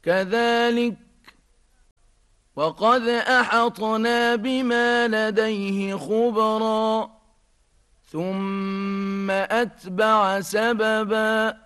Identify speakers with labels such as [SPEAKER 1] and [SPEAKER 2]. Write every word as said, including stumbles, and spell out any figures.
[SPEAKER 1] كذلك وقد أحطنا بما لديه خبرا ثم أتبع سببا